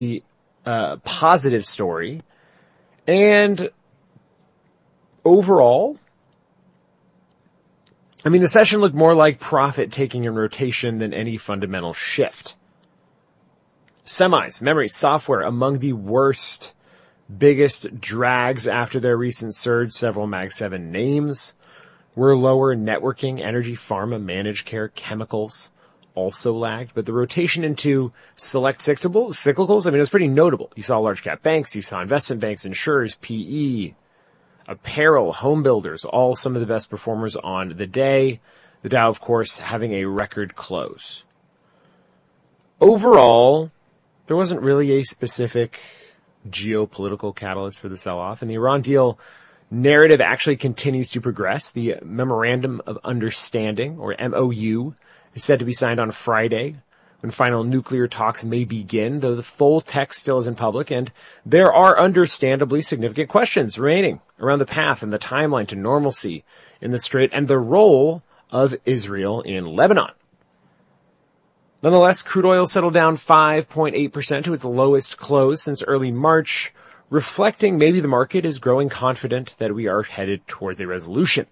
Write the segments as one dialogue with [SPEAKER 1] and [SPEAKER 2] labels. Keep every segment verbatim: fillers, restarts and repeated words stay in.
[SPEAKER 1] uh, positive story. And overall, I mean, the session looked more like profit taking in rotation than any fundamental shift. Semis, memory, software, among the worst, biggest drags after their recent surge. Several Mag seven names were lower. Networking, energy, pharma, managed care, chemicals also lagged. But the rotation into select cyclicals, I mean, it was pretty notable. You saw large cap banks, you saw investment banks, insurers, P E, apparel, home builders, all some of the best performers on the day. The Dow, of course, having a record close. Overall, there wasn't really a specific geopolitical catalyst for the sell-off, and the Iran deal narrative actually continues to progress. The Memorandum of Understanding, or M O U, is said to be signed on Friday, when final nuclear talks may begin, though the full text still isn't public, and there are understandably significant questions remaining around the path and the timeline to normalcy in the Strait and the role of Israel in Lebanon. Nonetheless, crude oil settled down five point eight percent to its lowest close since early March, reflecting maybe the market is growing confident that we are headed towards a resolution.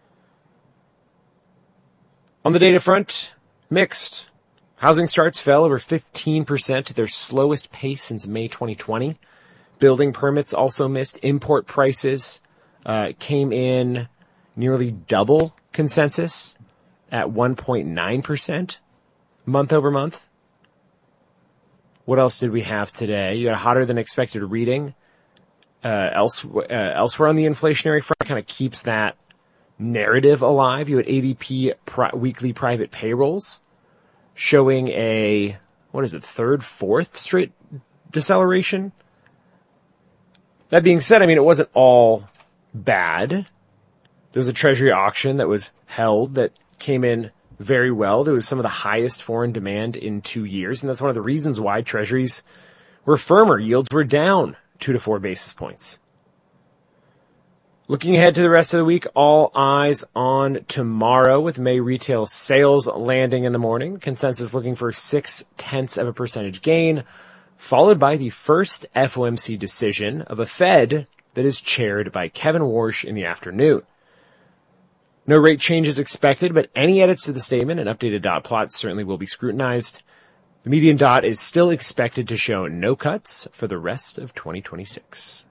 [SPEAKER 1] On the data front, mixed. Housing starts fell over fifteen percent to their slowest pace since May twenty twenty. Building permits also missed. Import prices uh, came in nearly double consensus at one point nine percent month over month. What else did we have today? You had a hotter than expected reading. Uh, else, uh, elsewhere on the inflationary front, kind of keeps that narrative alive. You had A D P pri- weekly private payrolls showing a, what is it, third, fourth straight deceleration. That being said, I mean, it wasn't all bad. There was a treasury auction that was held that came in very well. There was some of the highest foreign demand in two years, and that's one of the reasons why treasuries were firmer. Yields were down two to four basis points. Looking ahead to the rest of the week, all eyes on tomorrow with May retail sales landing in the morning. Consensus looking for six tenths of a percentage gain, followed by the first F O M C decision of a Fed that is chaired by Kevin Warsh in the afternoon. No rate changes expected, but any edits to the statement and updated dot plots certainly will be scrutinized. The median dot is still expected to show no cuts for the rest of twenty twenty-six.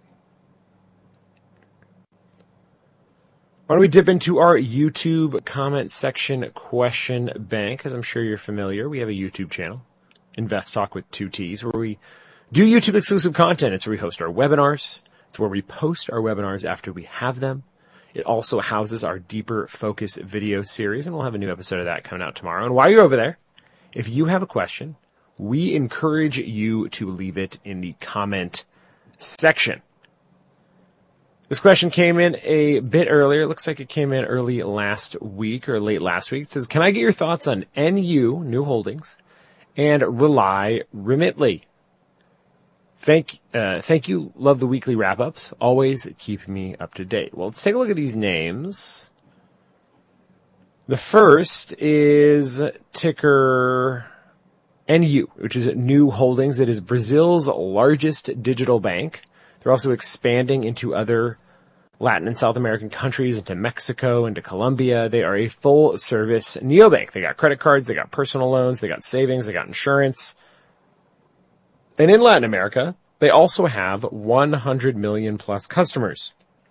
[SPEAKER 1] Why don't we dip into our YouTube comment section question bank? As I'm sure you're familiar, we have a YouTube channel, Invest Talk with two T's, where we do YouTube exclusive content. It's where we host our webinars. It's where we post our webinars after we have them. It also houses our Deeper Focus video series, and we'll have a new episode of that coming out tomorrow. And while you're over there, if you have a question, we encourage you to leave it in the comment section. This question came in a bit earlier. It looks like it came in early last week or late last week. It says, can I get your thoughts on N U, New Holdings, and Rely Remitly? Thank, uh, thank you. Love the weekly wrap-ups. Always keep me up to date. Well, let's take a look at these names. The first is ticker N U, which is New Holdings. It is Brazil's largest digital bank. They're also expanding into other Latin and South American countries, into Mexico, into Colombia. They are a full-service neobank. They got credit cards, they got personal loans, they got savings, they got insurance. And in Latin America, they also have one hundred million plus customers.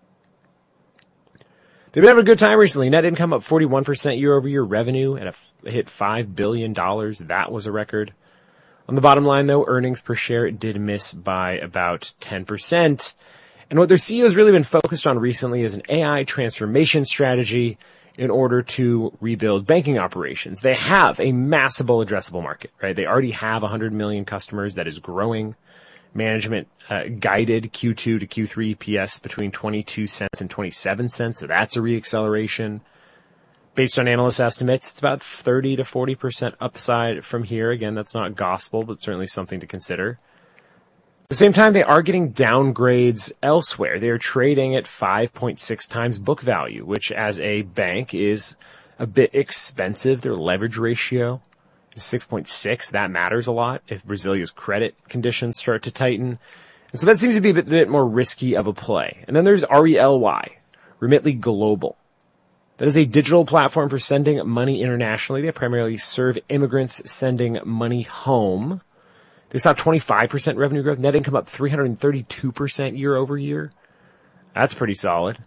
[SPEAKER 1] They've been having a good time recently. Net income up forty-one percent year over year. Revenue at a hit five billion dollars. That was a record. On the bottom line, though, earnings per share did miss by about ten percent. And what their C E O has really been focused on recently is an A I transformation strategy in order to rebuild banking operations. They have a massive addressable market, right? They already have one hundred million customers that is growing. Management uh, guided Q two to Q three E P S between twenty-two cents and twenty-seven cents, so that's a reacceleration. Based on analyst estimates, it's about thirty to forty percent upside from here. Again, that's not gospel, but certainly something to consider. At the same time, they are getting downgrades elsewhere. They are trading at five point six times book value, which as a bank is a bit expensive. Their leverage ratio six point six. That matters a lot if Brazilia's credit conditions start to tighten. And so that seems to be a bit, bit more risky of a play. And then there's R E L Y, Remitly Global. That is a digital platform for sending money internationally. They primarily serve immigrants sending money home. They saw twenty-five percent revenue growth, net income up three hundred thirty-two percent year over year. That's pretty solid.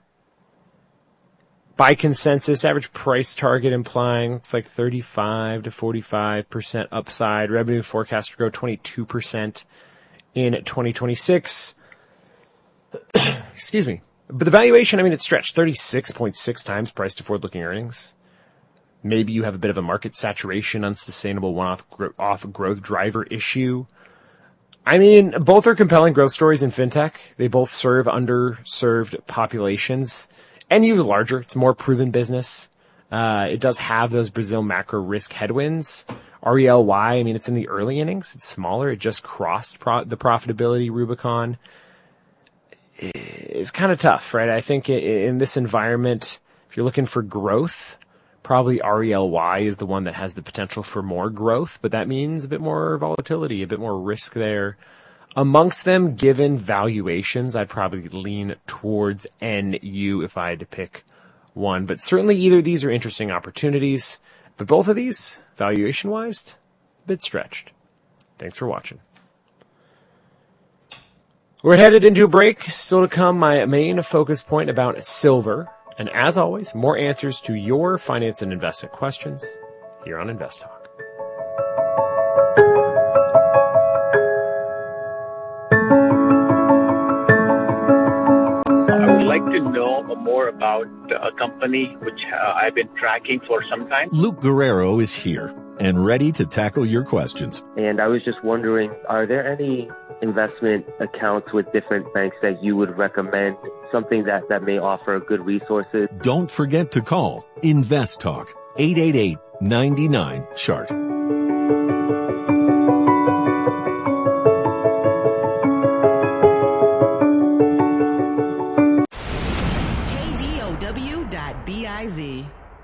[SPEAKER 1] By consensus, average price target implying it's like thirty-five to forty-five percent upside. Revenue forecast to grow twenty-two percent in twenty twenty-six. Excuse me. But the valuation, I mean, it's stretched thirty-six point six times price to forward-looking earnings. Maybe you have a bit of a market saturation, unsustainable one-off gro- off growth driver issue. I mean, both are compelling growth stories in fintech. They both serve underserved populations and use larger. It's a more proven business. Uh, it does have those Brazil macro risk headwinds. R E L Y, I mean, it's in the early innings. It's smaller. It just crossed pro- the profitability Rubicon. It's kind of tough, right? I think in this environment, if you're looking for growth, probably R E L Y is the one that has the potential for more growth, but that means a bit more volatility, a bit more risk there. Amongst them, given valuations, I'd probably lean towards N U if I had to pick one. But certainly either of these are interesting opportunities. But both of these, valuation-wise, a bit stretched. Thanks for watching. We're headed into a break. Still to come, my main focus point about silver. And as always, more answers to your finance and investment questions here on Invest Talk.
[SPEAKER 2] I would like to know more about a company which uh, I've been tracking for some time.
[SPEAKER 3] Luke Guerrero is here and ready to tackle your questions.
[SPEAKER 4] And I was just wondering, are there any investment accounts with different banks that you would recommend, something that, that may offer good resources?
[SPEAKER 3] Don't forget to call Invest Talk, eight eight eight, nine nine, C H A R T.
[SPEAKER 5] K D O W dot B I Z.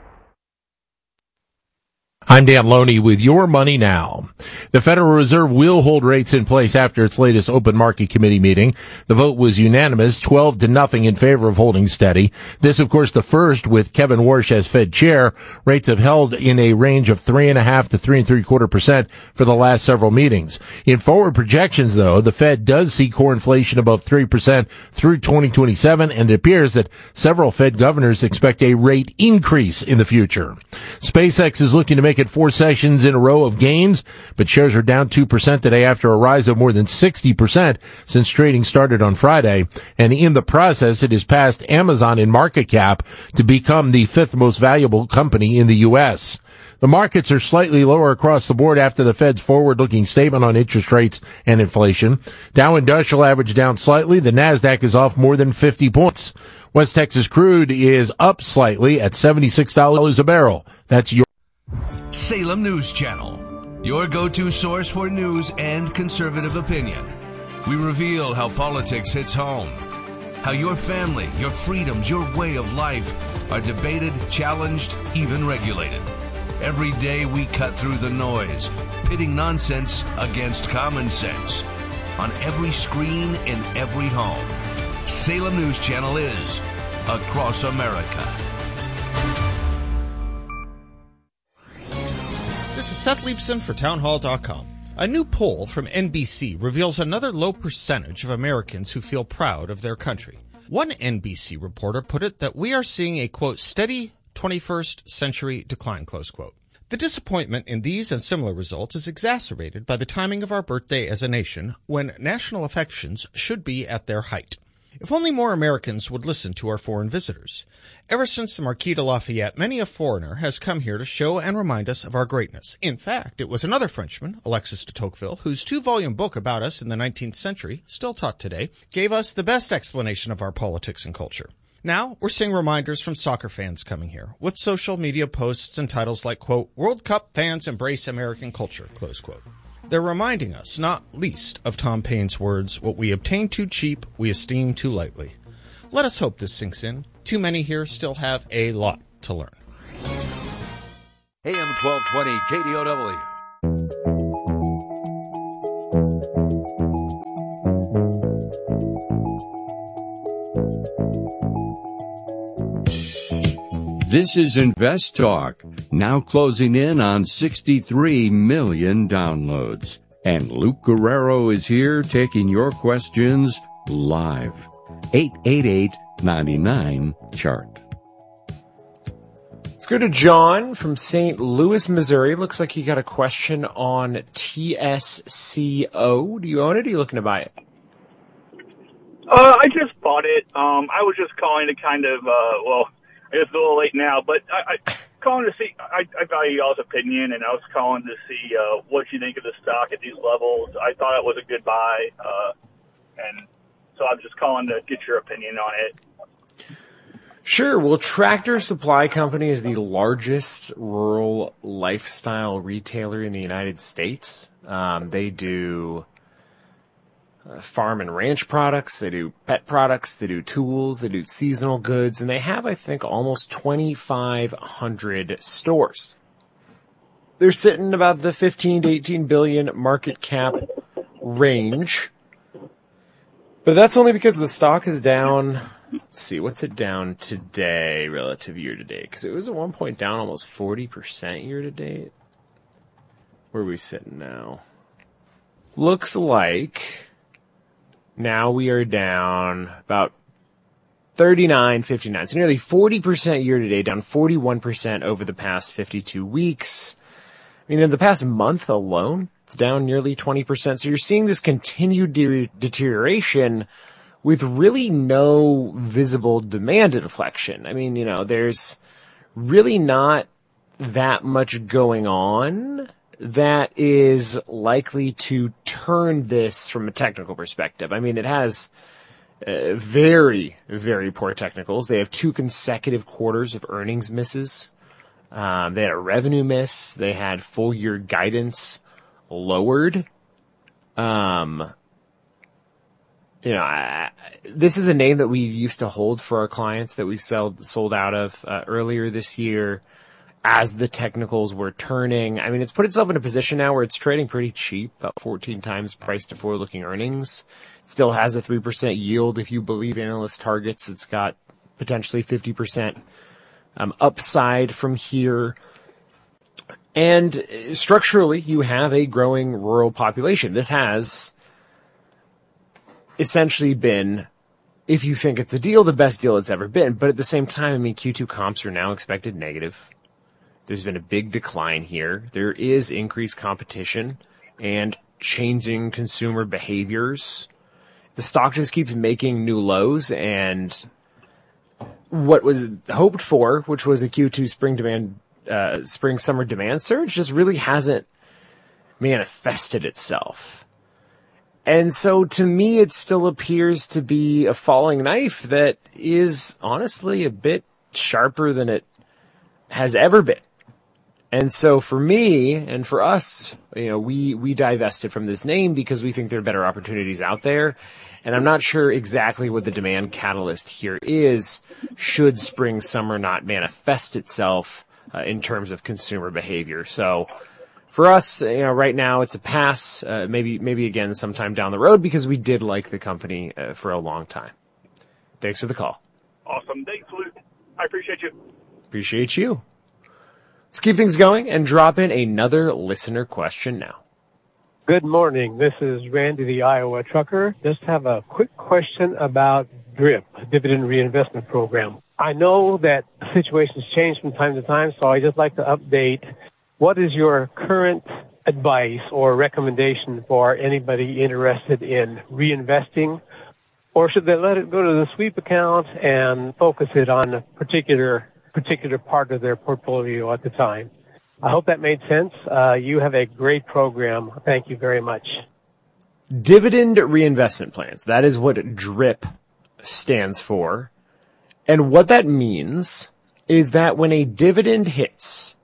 [SPEAKER 6] I'm Dan Loney with Your Money Now. The Federal Reserve will hold rates in place after its latest open market committee meeting. The vote was unanimous, twelve to nothing in favor of holding steady. This, of course, the first with Kevin Warsh as Fed chair. Rates have held in a range of three and a half to three and three quarter percent for the last several meetings. In forward projections, though, the Fed does see core inflation above three percent through twenty twenty-seven, and it appears that several Fed governors expect a rate increase in the future. SpaceX is looking to make it four sessions in a row of gains, but shares are down two percent today after a rise of more than sixty percent since trading started on Friday. And in the process, it has passed Amazon in market cap to become the fifth most valuable company in the U S. The markets are slightly lower across the board after the Fed's forward-looking statement on interest rates and inflation. Dow Industrial average down slightly. The NASDAQ is off more than fifty points. West Texas crude is up slightly at seventy-six dollars a barrel. That's your
[SPEAKER 7] Salem News Channel, your go-to source for news and conservative opinion. We reveal how politics hits home, how your family, your freedoms, your way of life are debated, challenged, even regulated. Every day we cut through the noise, pitting nonsense against common sense. On every screen, in every home, Salem News Channel is across America.
[SPEAKER 8] This is Seth Leibson for townhall dot com. A new poll from N B C reveals another low percentage of Americans who feel proud of their country. One N B C reporter put it that we are seeing a, quote, steady twenty-first century decline, close quote. The disappointment in these and similar results is exacerbated by the timing of our birthday as a nation, when national affections should be at their height. If only more Americans would listen to our foreign visitors. Ever since the Marquis de Lafayette, many a foreigner has come here to show and remind us of our greatness. In fact, it was another Frenchman, Alexis de Tocqueville, whose two-volume book about us in the nineteenth century, still taught today, gave us the best explanation of our politics and culture. Now, we're seeing reminders from soccer fans coming here, with social media posts and titles like, quote, World Cup fans embrace American culture, close quote. They're reminding us, not least, of Tom Paine's words, what we obtain too cheap, we esteem too lightly. Let us hope this sinks in. Too many here still have a lot to learn.
[SPEAKER 9] A M twelve twenty K D O W. This is Invest Talk, now closing in on sixty-three million downloads. And Luke Guerrero is here taking your questions live. eight eight eight, nine nine, chart.
[SPEAKER 1] Let's go to John from Saint Louis, Missouri. Looks like you got a question on T S C O. Do you own it or are you looking to buy it?
[SPEAKER 10] Uh, I just bought it. Um, I was just calling to kind of, uh, well, I guess it's a little late now, but I, I calling to see, I, I value y'all's opinion, and I was calling to see, uh, what you think of the stock at these levels. I thought it was a good buy, uh, and so I'm just calling to get your opinion on it.
[SPEAKER 1] Sure. Well, Tractor Supply Company is the largest rural lifestyle retailer in the United States. Um, they do uh, farm and ranch products. They do pet products. They do tools. They do seasonal goods. And they have, I think, almost twenty-five hundred stores. They're sitting about the fifteen to eighteen billion market cap range. But that's only because the stock is down. Let's see, what's it down today relative year to date? Because it was at one point down almost forty percent year to date. Where are we sitting now? Looks like now we are down about thirty-nine fifty-nine. So nearly forty percent year to date, down forty-one percent over the past fifty-two weeks. I mean, in the past month alone, it's down nearly twenty percent. So you're seeing this continued de- deterioration with really no visible demand inflection. I mean, you know, there's really not that much going on that is likely to turn this from a technical perspective. I mean, it has uh, very, very poor technicals. They have two consecutive quarters of earnings misses. Um, they had a revenue miss. They had full year guidance lowered. Um, You know, I, this is a name that we used to hold for our clients that we sold, sold out of uh, earlier this year as the technicals were turning. I mean, it's put itself in a position now where it's trading pretty cheap, about fourteen times price to forward-looking earnings. It still has a three percent yield. If you believe analyst targets, it's got potentially fifty percent um, upside from here. And structurally, you have a growing rural population. This has essentially been, if you think it's a deal, the best deal it's ever been. But at the same time, I mean, Q two comps are now expected negative. There's been a big decline here. There is increased competition and changing consumer behaviors. The stock just keeps making new lows, and what was hoped for, which was a Q two spring demand, uh, spring summer demand surge, just really hasn't manifested itself. And so to me, it still appears to be a falling knife that is honestly a bit sharper than it has ever been. And so for me and for us, you know, we, we divested from this name because we think there are better opportunities out there. And I'm not sure exactly what the demand catalyst here is should spring summer not manifest itself uh, in terms of consumer behavior. So for us, you know, right now it's a pass, uh, maybe, maybe again sometime down the road because we did like the company uh, for a long time. Thanks for the call.
[SPEAKER 10] Awesome. Thanks, Luke. I appreciate you.
[SPEAKER 1] Appreciate you. Let's keep things going and drop in another listener question now.
[SPEAKER 11] Good morning. This is Randy, the Iowa trucker. Just have a quick question about DRIP, Dividend Reinvestment Program. I know that situations change from time to time, so I just like to update. What is your current advice or recommendation for anybody interested in reinvesting? Or should they let it go to the sweep account and focus it on a particular particular part of their portfolio at the time? I hope that made sense. Uh, you have a great program. Thank you very much.
[SPEAKER 1] Dividend reinvestment plans. That is what DRIP stands for. And what that means is that when a dividend hits,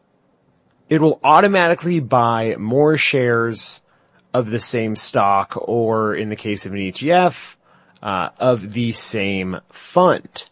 [SPEAKER 1] it will automatically buy more shares of the same stock, or in the case of an E T F, uh, of the same fund.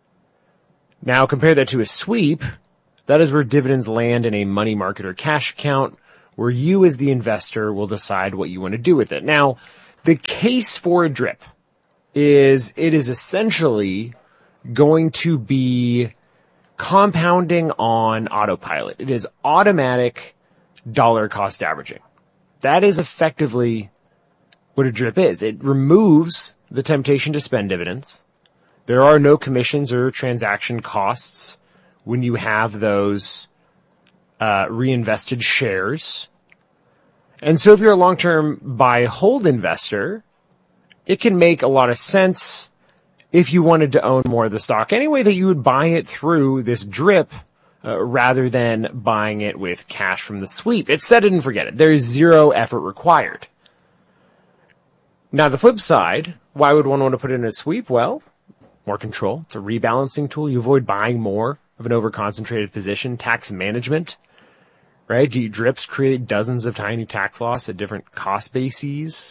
[SPEAKER 1] Now compare that to a sweep. That is where dividends land in a money market or cash account, where you as the investor will decide what you want to do with it. Now, the case for a DRIP is it is essentially going to be compounding on autopilot. It is automatic dollar cost averaging. That is effectively what a DRIP is. It removes the temptation to spend dividends. There are no commissions or transaction costs when you have those uh, reinvested shares. And so if you're a long-term buy-hold investor, it can make a lot of sense if you wanted to own more of the stock anyway, that you would buy it through this DRIP uh, rather than buying it with cash from the sweep. It's set it and forget it. There is zero effort required. Now, the flip side, why would one want to put it in a sweep? Well, more control. It's a rebalancing tool. You avoid buying more of an over-concentrated position. Tax management, right? Do DRIPs create dozens of tiny tax loss at different cost bases?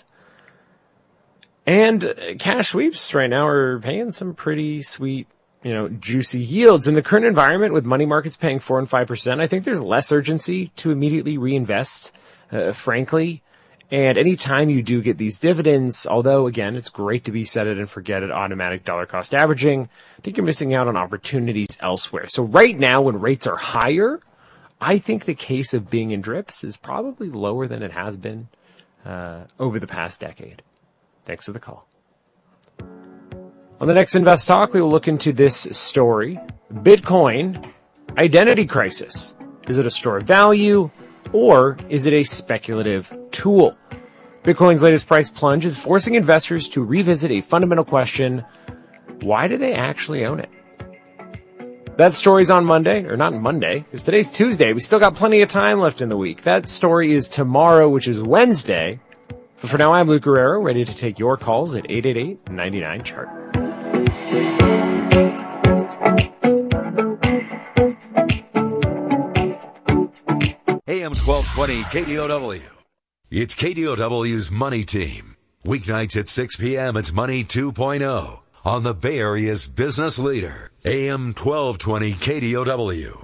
[SPEAKER 1] And cash sweeps right now are paying some pretty sweet, you know, juicy yields. In the current environment with money markets paying four and five percent, I think there's less urgency to immediately reinvest, uh, frankly. And anytime you do get these dividends, although again, it's great to be set it and forget it automatic dollar cost averaging, I think you're missing out on opportunities elsewhere. So right now when rates are higher, I think the case of being in DRIPs is probably lower than it has been, uh, over the past decade. Thanks for the call. On the next Invest Talk, we will look into this story. Bitcoin identity crisis. Is it a store of value or is it a speculative tool? Bitcoin's latest price plunge is forcing investors to revisit a fundamental question. Why do they actually own it? That story's on Monday, or not Monday, because today's Tuesday. We still got plenty of time left in the week. That story is tomorrow, which is Wednesday. But for now, I'm Luke Guerrero, ready to take your calls at eight eight eight, nine nine, C H A R T.
[SPEAKER 12] A M twelve twenty K D O W. It's K D O W's Money Team. Weeknights at six p.m. It's Money two point oh on the Bay Area's business leader, A M twelve twenty K D O W.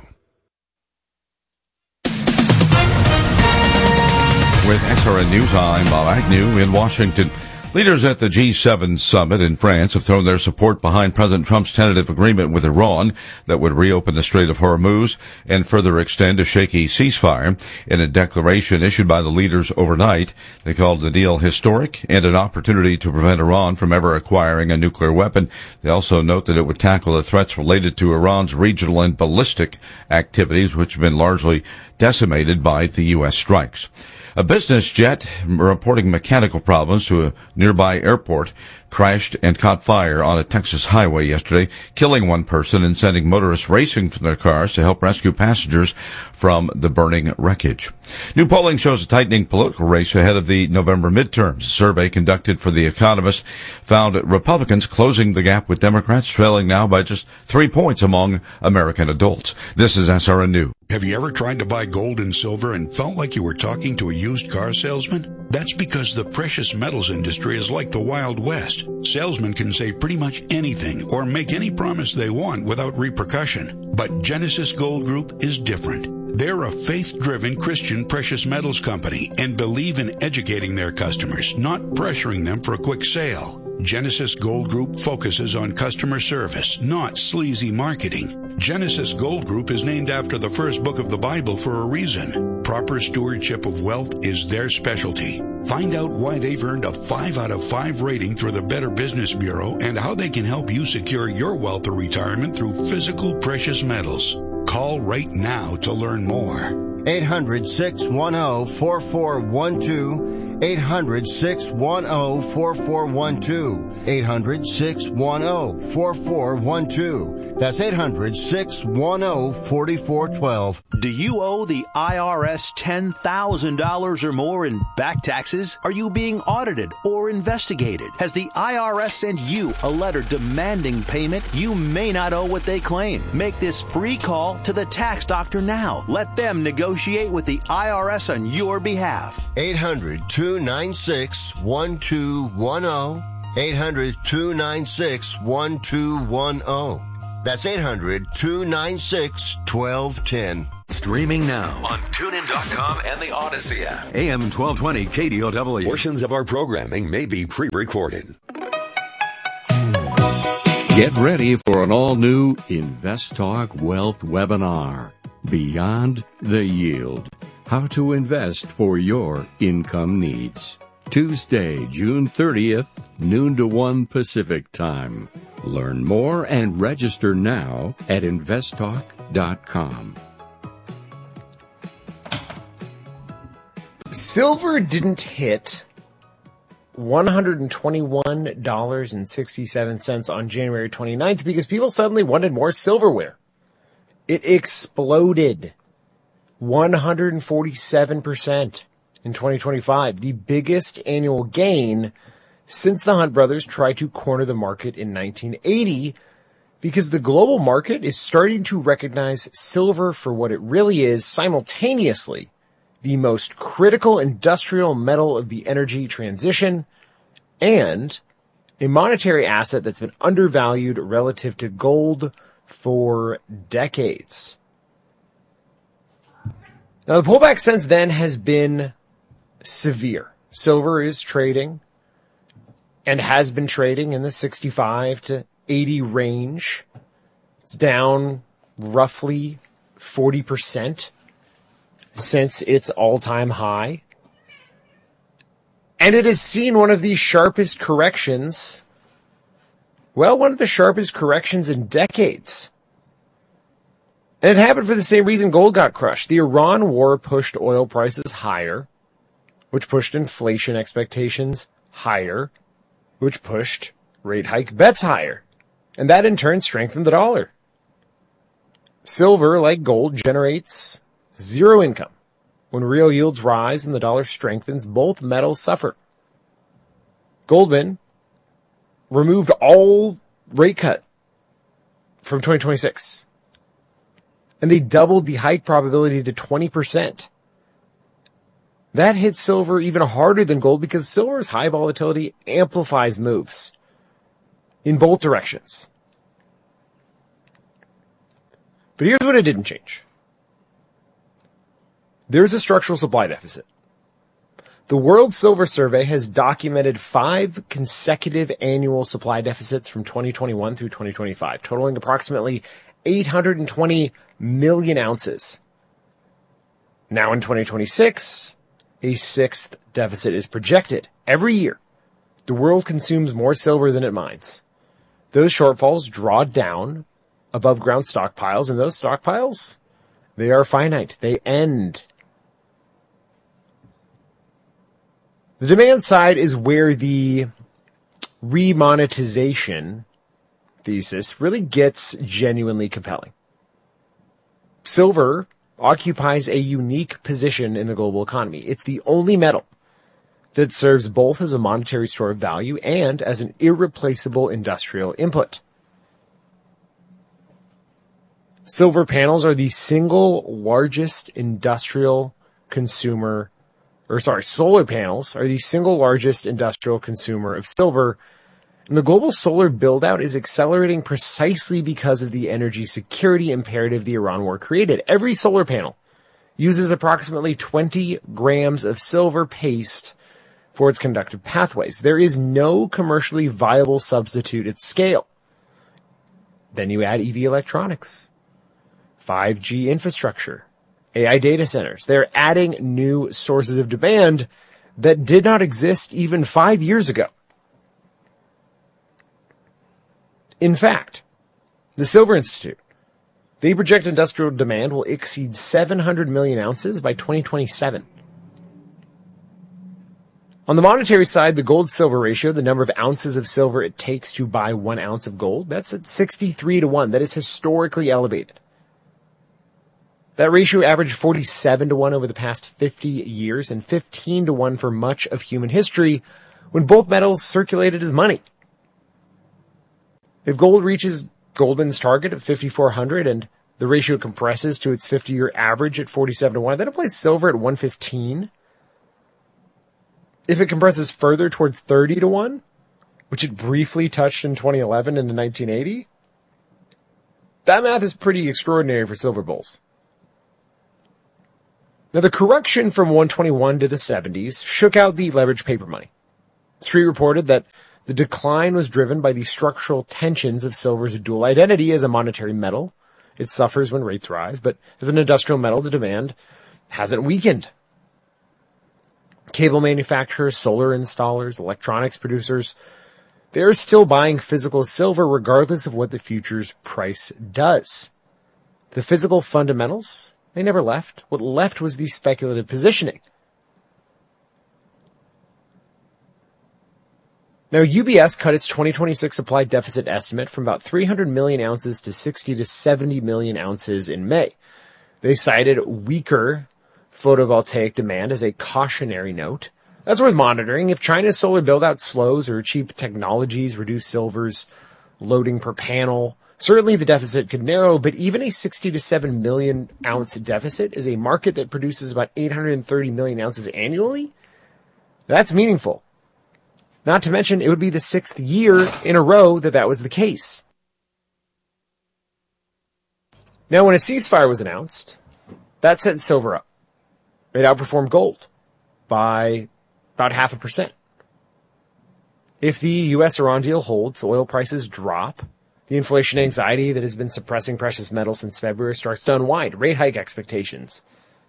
[SPEAKER 13] With S R N News, I'm Bob Agnew in Washington. Leaders at the G seven summit in France have thrown their support behind President Trump's tentative agreement with Iran that would reopen the Strait of Hormuz and further extend a shaky ceasefire. In a declaration issued by the leaders overnight, they called the deal historic and an opportunity to prevent Iran from ever acquiring a nuclear weapon. They also note that it would tackle the threats related to Iran's regional and ballistic activities, which have been largely decimated by the U S strikes. A business jet reporting mechanical problems to a nearby airport crashed and caught fire on a Texas highway yesterday, killing one person and sending motorists racing from their cars to help rescue passengers from the burning wreckage. New polling shows a tightening political race ahead of the November midterms. A survey conducted for The Economist found Republicans closing the gap with Democrats, trailing now by just three points among American adults. This is S R N News.
[SPEAKER 14] Have you ever tried to buy gold and silver and felt like you were talking to a used car salesman? That's because the precious metals industry is like the Wild West. Salesmen can say pretty much anything or make any promise they want without repercussion. But Genesis Gold Group is different. They're a faith-driven Christian precious metals company and believe in educating their customers, not pressuring them for a quick sale. Genesis Gold Group focuses on customer service, not sleazy marketing. Genesis Gold Group is named after the first book of the Bible for a reason. Proper stewardship of wealth is their specialty. Find out why they've earned a five out of five rating through the Better Business Bureau and how they can help you secure your wealth or retirement through physical precious metals. Call right now to learn more.
[SPEAKER 15] eight hundred, six one zero, four four one two. eight hundred, six one zero, four four one two. eight hundred, six one zero, four four one two. That's eight hundred, six one zero, four four one two.
[SPEAKER 16] Do you owe the I R S ten thousand dollars or more in back taxes? Are you being audited or investigated? Has the I R S sent you a letter demanding payment? You may not owe what they claim. Make this free call to the tax doctor now. Let them negotiate with the I R S on your behalf.
[SPEAKER 15] eight hundred, two nine six, one two one zero. eight hundred, two nine six, one two one zero. That's eight hundred, two nine six, one two one zero.
[SPEAKER 12] Streaming now on TuneIn dot com and the Odyssey app. A M twelve twenty K D O W. Portions of our programming may be pre-recorded.
[SPEAKER 9] Get ready for an all-new Invest Talk Wealth webinar, Beyond the Yield, How to Invest for Your Income Needs. Tuesday, June thirtieth, noon to one Pacific Time. Learn more and register now at invest talk dot com.
[SPEAKER 1] Silver didn't hit one hundred twenty-one dollars and sixty-seven cents on January twenty-ninth because people suddenly wanted more silverware. It exploded one hundred forty-seven percent in twenty twenty-five, the biggest annual gain since the Hunt brothers tried to corner the market in nineteen eighty, because the global market is starting to recognize silver for what it really is, simultaneously the most critical industrial metal of the energy transition, and a monetary asset that's been undervalued relative to gold for decades. Now, the pullback since then has been severe. Silver is trading and has been trading in the sixty-five to eighty range. It's down roughly forty percent since its all-time high. And it has seen one of the sharpest corrections, well, one of the sharpest corrections in decades. And it happened for the same reason gold got crushed. The Iran war pushed oil prices higher, which pushed inflation expectations higher, which pushed rate hike bets higher. And that in turn strengthened the dollar. Silver, like gold, generates zero income. When real yields rise and the dollar strengthens, both metals suffer. Goldman removed all rate cut from twenty twenty-six. And they doubled the hike probability to twenty percent. That hits silver even harder than gold because silver's high volatility amplifies moves in both directions. But here's what it didn't change. There's a structural supply deficit. The World Silver Survey has documented five consecutive annual supply deficits from twenty twenty-one through twenty twenty-five, totaling approximately eight hundred twenty million ounces. Now in twenty twenty-six, a sixth deficit is projected. Every year, the world consumes more silver than it mines. Those shortfalls draw down above ground stockpiles, and those stockpiles, they are finite. They end. The demand side is where the remonetization thesis really gets genuinely compelling. Silver occupies a unique position in the global economy. It's the only metal that serves both as a monetary store of value and as an irreplaceable industrial input. Silver panels are the single largest industrial consumer, or sorry, solar panels are the single largest industrial consumer of silver. And the global solar build-out is accelerating precisely because of the energy security imperative the Iran war created. Every solar panel uses approximately twenty grams of silver paste for its conductive pathways. There is no commercially viable substitute at scale. Then you add E V electronics, five G infrastructure, A I data centers. They're adding new sources of demand that did not exist even five years ago. In fact, the Silver Institute, they project industrial demand will exceed seven hundred million ounces by twenty twenty-seven. On the monetary side, the gold-silver ratio, the number of ounces of silver it takes to buy one ounce of gold, that's at sixty-three to one. That is historically elevated. That ratio averaged forty-seven to one over the past fifty years and fifteen to one for much of human history when both metals circulated as money. If gold reaches Goldman's target of fifty-four hundred and the ratio compresses to its fifty-year average at forty-seven to one, then it places silver at one fifteen. If it compresses further towards thirty to one, which it briefly touched in twenty eleven and in nineteen eighty, that math is pretty extraordinary for silver bulls. Now, the correction from one twenty-one to the seventies shook out the leveraged paper money. Street reported that The decline was driven by the structural tensions of silver's dual identity as a monetary metal. It suffers when rates rise, but as an industrial metal, the demand hasn't weakened. Cable manufacturers, solar installers, electronics producers, they're still buying physical silver regardless of what the futures price does. The physical fundamentals, they never left. What left was the speculative positioning. Now, U B S cut its twenty twenty-six supply deficit estimate from about three hundred million ounces to sixty to seventy million ounces in May. They cited weaker photovoltaic demand as a cautionary note. That's worth monitoring. If China's solar build-out slows or cheap technologies reduce silver's loading per panel, certainly the deficit could narrow, but even a sixty to seven million ounce deficit is a market that produces about eight hundred thirty million ounces annually. That's meaningful. Not to mention, it would be the sixth year in a row that that was the case. Now, when a ceasefire was announced, that sent silver up. It outperformed gold by about half a percent. If the U S Iran deal holds, oil prices drop. The inflation anxiety that has been suppressing precious metals since February starts to unwind. Rate hike expectations,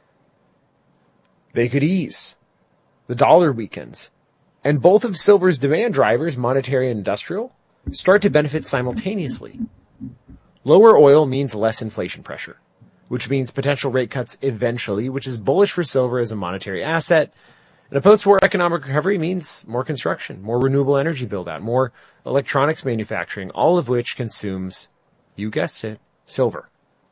[SPEAKER 1] they could ease. The dollar weakens. And both of silver's demand drivers, monetary and industrial, start to benefit simultaneously. Lower oil means less inflation pressure, which means potential rate cuts eventually, which is bullish for silver as a monetary asset. And a post-war economic recovery means more construction, more renewable energy build-out, more electronics manufacturing, all of which consumes, you guessed it, silver.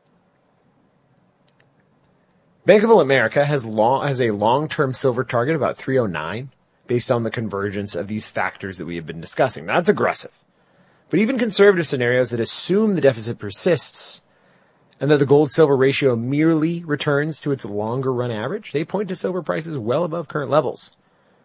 [SPEAKER 1] Bank of America has, long, has a long-term silver target of about three oh nine. Based on the convergence of these factors that we have been discussing. That's aggressive. But even conservative scenarios that assume the deficit persists and that the gold-silver ratio merely returns to its longer-run average, they point to silver prices well above current levels.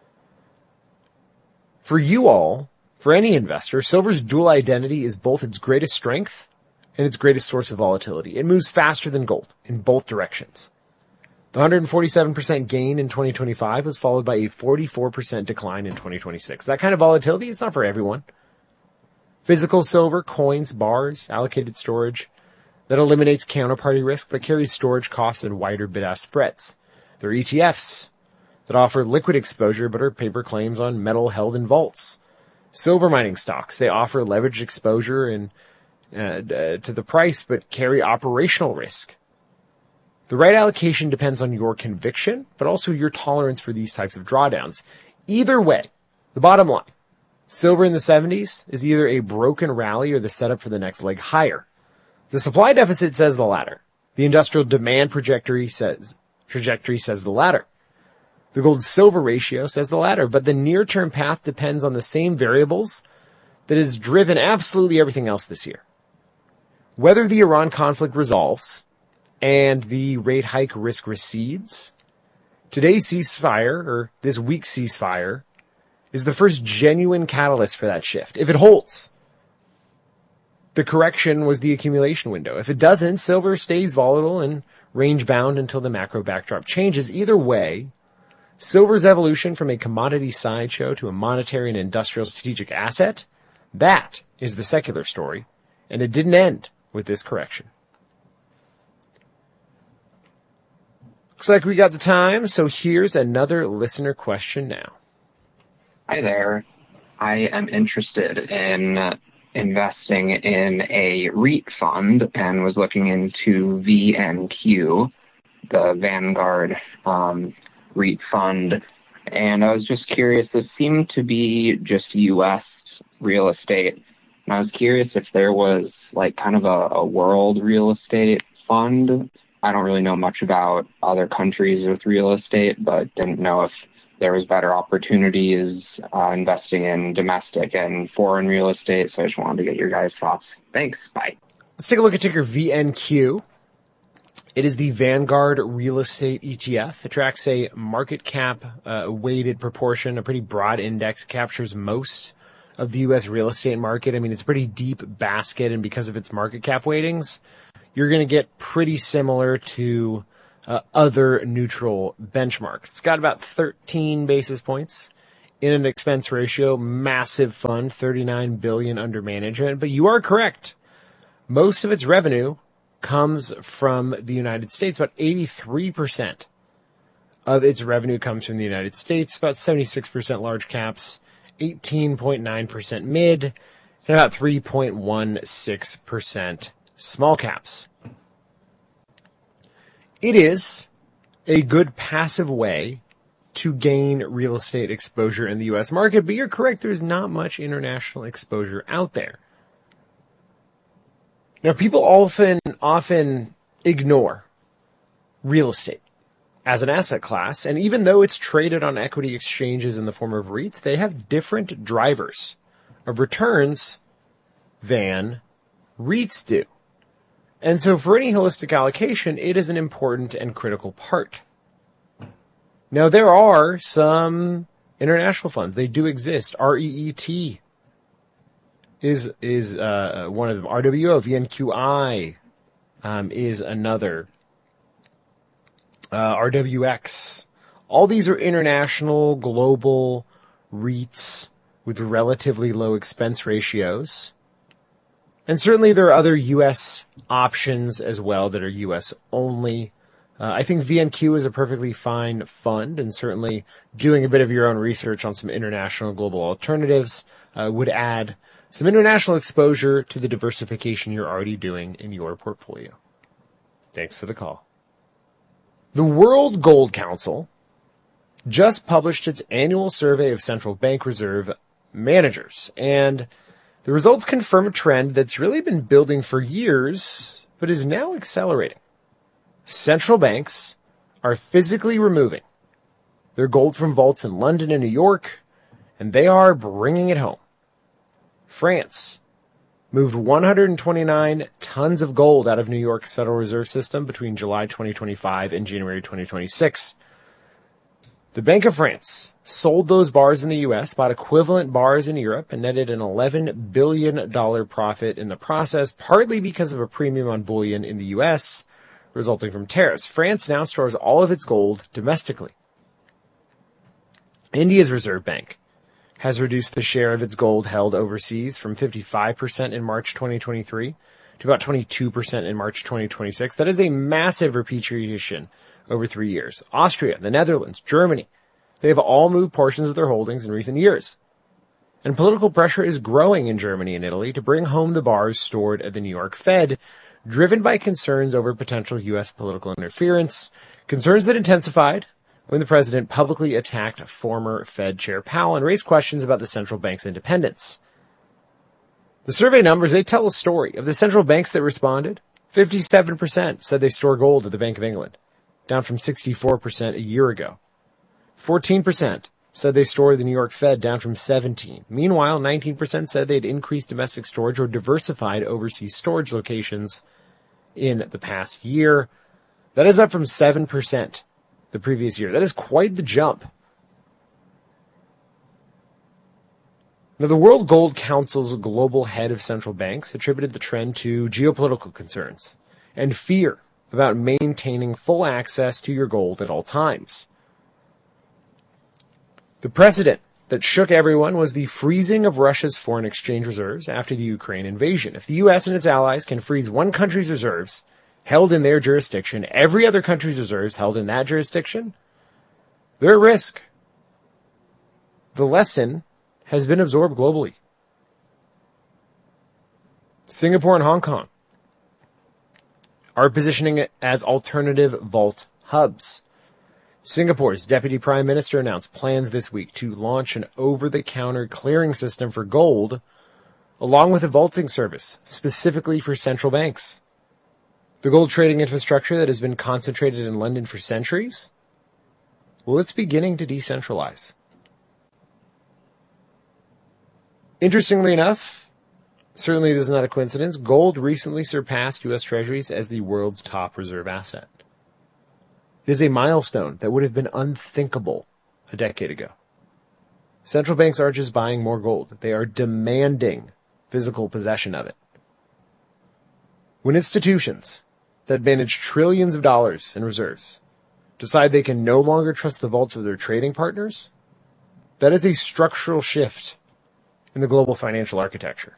[SPEAKER 1] For you all, for any investor, silver's dual identity is both its greatest strength and its greatest source of volatility. It moves faster than gold in both directions. The one hundred forty-seven percent gain in twenty twenty-five was followed by a forty-four percent decline in twenty twenty-six. That kind of volatility is not for everyone. Physical silver, coins, bars, allocated storage, that eliminates counterparty risk but carries storage costs and wider bid-ask spreads. There are E T Fs that offer liquid exposure but are paper claims on metal held in vaults. Silver mining stocks, they offer leveraged exposure and uh, uh, to the price but carry operational risk. The right allocation depends on your conviction, but also your tolerance for these types of drawdowns. Either way, the bottom line, silver in the seventies is either a broken rally or the setup for the next leg higher. The supply deficit says the latter. The industrial demand trajectory says, trajectory says the latter. The gold-silver ratio says the latter, but the near-term path depends on the same variables that has driven absolutely everything else this year. Whether the Iran conflict resolves and the rate hike risk recedes, today's ceasefire, or this week's ceasefire, is the first genuine catalyst for that shift. If it holds, the correction was the accumulation window. If it doesn't, silver stays volatile and range-bound until the macro backdrop changes. Either way, silver's evolution from a commodity sideshow to a monetary and industrial strategic asset, that is the secular story, and it didn't end with this correction. Looks like we got the time, so here's another listener question now.
[SPEAKER 17] Hi there. I am interested in investing in a REIT fund and was looking into V N Q, the Vanguard um, REIT fund. And I was just curious, this seemed to be just U S real estate. And I was curious if there was like kind of a, a world real estate fund. I don't really know much about other countries with real estate, but didn't know if there was better opportunities uh, investing in domestic and foreign real estate. So I just wanted to get your guys' thoughts. Thanks. Bye.
[SPEAKER 1] Let's take a look at ticker V N Q. It is the Vanguard Real Estate E T F. It tracks a market cap uh, weighted proportion, a pretty broad index. It captures most of the U S real estate market. I mean, it's a pretty deep basket, and because of its market cap weightings, you're going to get pretty similar to uh, other neutral benchmarks. It's got about thirteen basis points in an expense ratio, massive fund, thirty-nine billion dollars under management. But you are correct. Most of its revenue comes from the United States. About eighty-three percent of its revenue comes from the United States, about seventy-six percent large caps, eighteen point nine percent mid, and about three point one six percent small caps. It is a good passive way to gain real estate exposure in the U S market, but you're correct, there's not much international exposure out there. Now, people often, often ignore real estate as an asset class, and even though it's traded on equity exchanges in the form of REITs, they have different drivers of returns than REITs do. And so for any holistic allocation, it is an important and critical part. Now, there are some international funds. They do exist. R E E T is is uh, one of them. R W O, V N Q I um, is another. Uh, R W X. All these are international, global REITs with relatively low expense ratios. And certainly there are other U S options as well that are U S only. Uh, I think V N Q is a perfectly fine fund, and certainly doing a bit of your own research on some international global alternatives uh, would add some international exposure to the diversification you're already doing in your portfolio. Thanks for the call. The World Gold Council just published its annual survey of central bank reserve managers, and the results confirm a trend that's really been building for years, but is now accelerating. Central banks are physically removing their gold from vaults in London and New York, and they are bringing it home. France moved one hundred twenty-nine tons of gold out of New York's Federal Reserve System between July twenty twenty-five and January twenty twenty-six. The Bank of France sold those bars in the U S, bought equivalent bars in Europe, and netted an eleven billion dollars profit in the process, partly because of a premium on bullion in the U S, resulting from tariffs. France now stores all of its gold domestically. India's Reserve Bank has reduced the share of its gold held overseas from fifty-five percent in March twenty twenty-three to about twenty-two percent in March twenty twenty-six. That is a massive repatriation over three years. Austria, the Netherlands, Germany, they have all moved portions of their holdings in recent years. And political pressure is growing in Germany and Italy to bring home the bars stored at the New York Fed, driven by concerns over potential U S political interference, concerns that intensified when the president publicly attacked former Fed Chair Powell and raised questions about the central bank's independence. The survey numbers, they tell a story. Of the central banks that responded, fifty-seven percent said they store gold at the Bank of England, down from sixty-four percent a year ago. fourteen percent said they store the New York Fed, down from seventeen. Meanwhile, nineteen percent said they'd increased domestic storage or diversified overseas storage locations in the past year. That is up from seven percent the previous year. That is quite the jump. Now, the World Gold Council's global head of central banks attributed the trend to geopolitical concerns and fear about maintaining full access to your gold at all times. The precedent that shook everyone was the freezing of Russia's foreign exchange reserves after the Ukraine invasion. If the U S and its allies can freeze one country's reserves held in their jurisdiction, every other country's reserves held in that jurisdiction, they're at risk. The lesson has been absorbed globally. Singapore and Hong Kong are positioning it as alternative vault hubs. Singapore's Deputy Prime Minister announced plans this week to launch an over-the-counter clearing system for gold, along with a vaulting service specifically for central banks. The gold trading infrastructure that has been concentrated in London for centuries, well, it's beginning to decentralize. Interestingly enough, certainly this is not a coincidence, gold recently surpassed U S Treasuries as the world's top reserve asset. It is a milestone that would have been unthinkable a decade ago. Central banks aren't just buying more gold. They are demanding physical possession of it. When institutions that manage trillions of dollars in reserves decide they can no longer trust the vaults of their trading partners, That is a structural shift in the global financial architecture.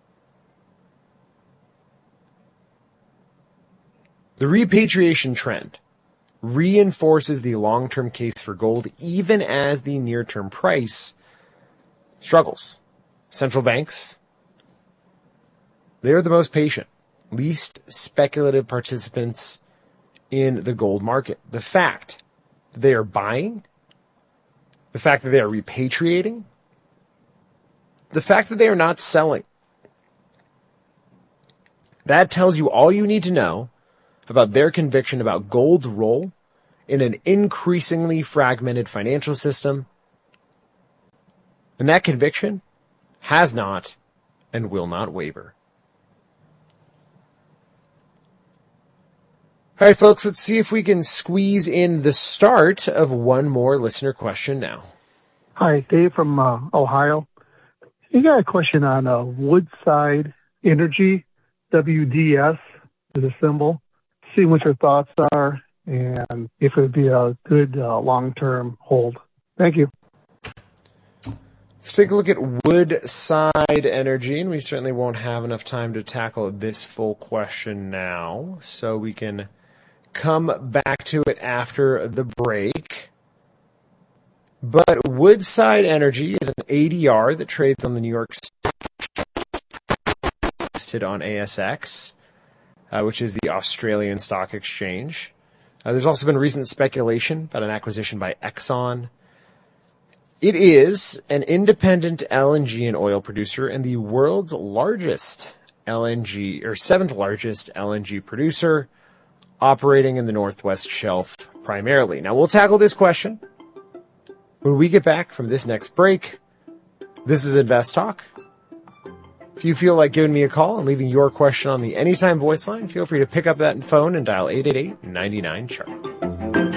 [SPEAKER 1] The repatriation trend reinforces the long-term case for gold even as the near-term price struggles. Central banks, they're the most patient, least speculative participants in the gold market. The fact that they are buying, the fact that they are repatriating, the fact that they are not selling, that tells you all you need to know about their conviction about gold's role in an increasingly fragmented financial system. And that conviction has not and will not waver. All right, folks, let's see if we can squeeze in the start of one more listener question now.
[SPEAKER 18] Hi, Dave from uh, Ohio. You got a question on uh, Woodside Energy, W D S is a symbol. See what your thoughts are and if it would be a good uh, long-term hold. Thank you.
[SPEAKER 1] Let's take a look at Woodside Energy, and we certainly won't have enough time to tackle this full question now, so we can come back to it after the break. But Woodside Energy is an A D R that trades on the New York Stock Exchange, listed on A S X, uh, which is the Australian Stock Exchange. Uh, there's also been recent speculation about an acquisition by Exxon. It is an independent L N G and oil producer and the world's largest L N G, or seventh largest L N G producer, operating in the Northwest Shelf primarily. Now, we'll tackle this question when we get back from this next break. This is Invest Talk. If you feel like giving me a call and leaving your question on the Anytime voice line, feel free to pick up that phone and dial eight eight eight, nine nine, chart.